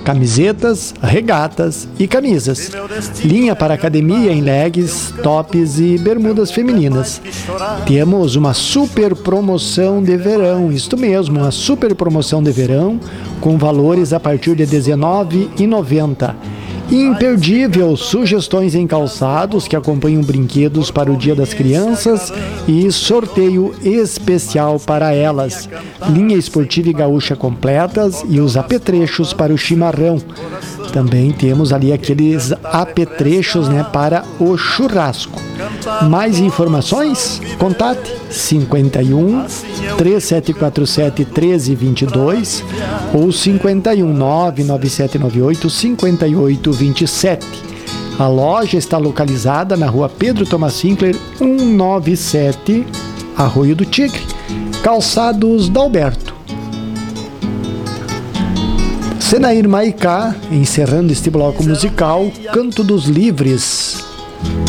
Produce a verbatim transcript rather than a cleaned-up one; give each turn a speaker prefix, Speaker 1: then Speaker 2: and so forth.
Speaker 1: camisetas, regatas e camisas. Linha para academia em leggings, tops e bermudas femininas. Temos uma super promoção de verão, isto mesmo, uma super promoção de verão com valores a partir de dezenove reais e noventa centavos. Imperdível, sugestões em calçados que acompanham brinquedos para o Dia das Crianças e sorteio especial para elas. Linha esportiva e gaúcha completas e os apetrechos para o chimarrão. Também temos ali aqueles apetrechos, né, para o churrasco. Mais informações? Contate cinquenta e um, três sete quatro sete, um três dois dois ou cinquenta e um, nove nove sete nove oito, cinco oito dois sete. A loja está localizada na rua Pedro Thomas Finkler, cento e noventa e sete, Arroio do Tigre, Calçados Dalberto. Senair Maicá, encerrando este bloco musical, Canto dos Livres.